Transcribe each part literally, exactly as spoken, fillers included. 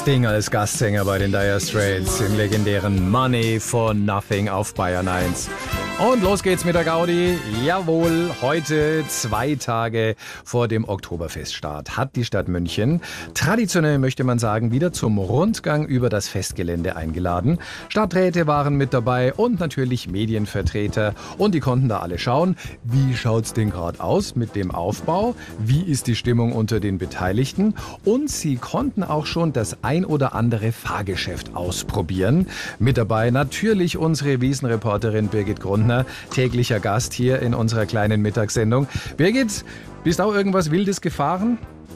Sting als Gastsänger bei den Dire Straits im legendären Money for Nothing auf Bayern eins. Und los geht's mit der Gaudi. Jawohl, heute, zwei Tage vor dem Oktoberfeststart, hat die Stadt München, traditionell möchte man sagen, wieder zum Rundgang über das Festgelände eingeladen. Stadträte waren mit dabei und natürlich Medienvertreter. Und die konnten da alle schauen, wie schaut's denn gerade aus mit dem Aufbau, wie ist die Stimmung unter den Beteiligten. Und sie konnten auch schon das ein oder andere Fahrgeschäft ausprobieren. Mit dabei natürlich unsere Wiesenreporterin Birgit Grundner, täglicher Gast hier in unserer kleinen Mittagssendung. Birgit, bist auch irgendwas Wildes gefahren?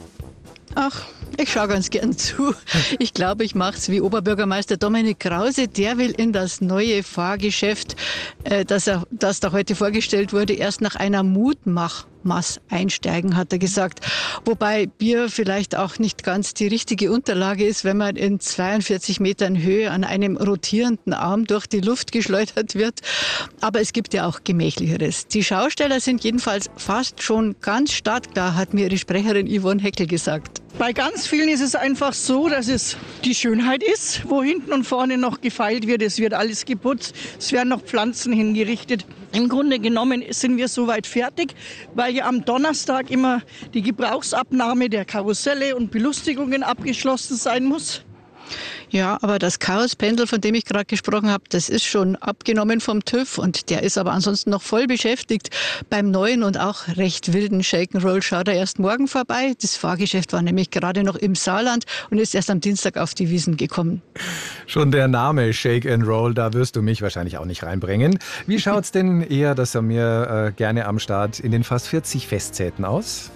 Ach, ich schaue ganz gern zu. Ich glaube, ich mache es wie Oberbürgermeister Dominik Krause. Der will in das neue Fahrgeschäft, äh, das, er, das da heute vorgestellt wurde, erst nach einer Mutmachmaß einsteigen, hat er gesagt. Wobei Bier vielleicht auch nicht ganz die richtige Unterlage ist, wenn man in zweiundvierzig Metern Höhe an einem rotierenden Arm durch die Luft geschleudert wird. Aber es gibt ja auch Gemächlicheres. Die Schausteller sind jedenfalls fast schon ganz startklar, hat mir ihre Sprecherin Yvonne Heckel gesagt. Bei ganz vielen ist es einfach so, dass es die Schönheit ist, wo hinten und vorne noch gefeilt wird. Es wird alles geputzt, es werden noch Pflanzen hingerichtet. Im Grunde genommen sind wir soweit fertig, weil ja am Donnerstag immer die Gebrauchsabnahme der Karusselle und Belustigungen abgeschlossen sein muss. Ja, aber das Chaospendel, von dem ich gerade gesprochen habe, das ist schon abgenommen vom TÜV und der ist aber ansonsten noch voll beschäftigt. Beim neuen und auch recht wilden Shake'n'Roll schaut er erst morgen vorbei. Das Fahrgeschäft war nämlich gerade noch im Saarland und ist erst am Dienstag auf die Wiesn gekommen. Schon der Name Shake'n'Roll, da wirst du mich wahrscheinlich auch nicht reinbringen. Wie schaut's denn eher, das haben wir äh, gerne am Start, in den fast vierzig Festzelten aus?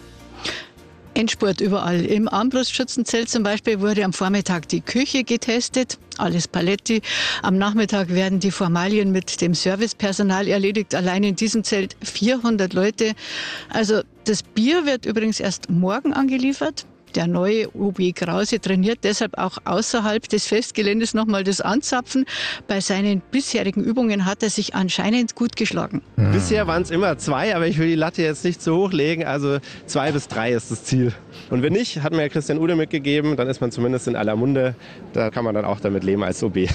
Endspurt überall. Im Armbrustschützenzelt zum Beispiel wurde am Vormittag die Küche getestet, alles Paletti. Am Nachmittag werden die Formalien mit dem Servicepersonal erledigt. Allein in diesem Zelt vierhundert Leute. Also das Bier wird übrigens erst morgen angeliefert. Der neue O B Krause trainiert deshalb auch außerhalb des Festgeländes nochmal das Anzapfen. Bei seinen bisherigen Übungen hat er sich anscheinend gut geschlagen. Mhm. Bisher waren es immer zwei, aber ich will die Latte jetzt nicht zu hoch legen. Also zwei bis drei ist das Ziel. Und wenn nicht, hat mir Christian Ude mitgegeben, dann ist man zumindest in aller Munde. Da kann man dann auch damit leben als O B.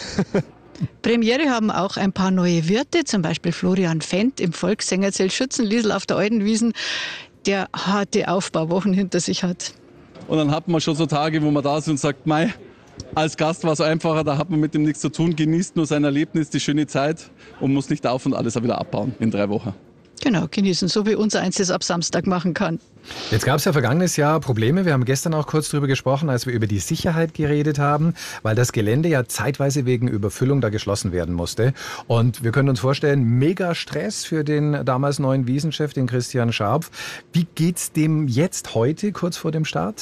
Premiere haben auch ein paar neue Wirte, zum Beispiel Florian Fendt im Volkssängerzelt Schützenliesl auf der Altenwiesen, der harte Aufbauwochen hinter sich hat. Und dann hat man schon so Tage, wo man da ist und sagt, mei, als Gast war es einfacher, da hat man mit dem nichts zu tun, genießt nur sein Erlebnis, die schöne Zeit und muss nicht auf und alles wieder abbauen in drei Wochen. Genau, genießen, so wie unser eins das ab Samstag machen kann. Jetzt gab es ja vergangenes Jahr Probleme. Wir haben gestern auch kurz drüber gesprochen, als wir über die Sicherheit geredet haben, weil das Gelände ja zeitweise wegen Überfüllung da geschlossen werden musste. Und wir können uns vorstellen, mega Stress für den damals neuen Wiesenchef, den Christian Scharpf. Wie geht's dem jetzt heute, kurz vor dem Start?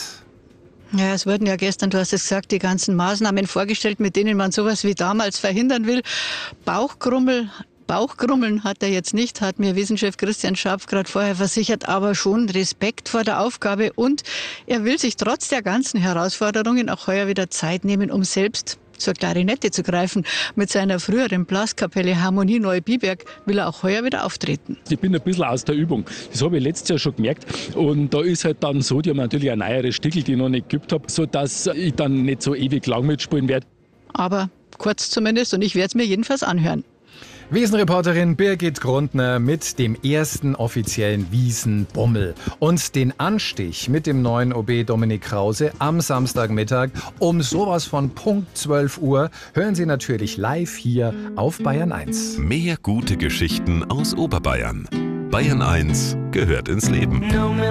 Ja, es wurden ja gestern, du hast es gesagt, die ganzen Maßnahmen vorgestellt, mit denen man sowas wie damals verhindern will. Bauchgrummel. Bauchgrummeln hat er jetzt nicht, hat mir Wiesenchef Christian Scharpf gerade vorher versichert, aber schon Respekt vor der Aufgabe und er will sich trotz der ganzen Herausforderungen auch heuer wieder Zeit nehmen, um selbst zur Klarinette zu greifen. Mit seiner früheren Blaskapelle Harmonie Neubiberg will er auch heuer wieder auftreten. Ich bin ein bisschen aus der Übung. Das habe ich letztes Jahr schon gemerkt. Und da ist halt dann so, die haben natürlich eine neuere Stickel, die ich noch nicht geübt habe, sodass ich dann nicht so ewig lang mitspielen werde. Aber kurz zumindest und ich werde es mir jedenfalls anhören. Wiesenreporterin Birgit Grundner mit dem ersten offiziellen Wiesenbummel und den Anstich mit dem neuen O B Dominik Krause am Samstagmittag um sowas von Punkt zwölf Uhr hören Sie natürlich live hier auf Bayern eins. Mehr gute Geschichten aus Oberbayern. Bayern eins gehört ins Leben.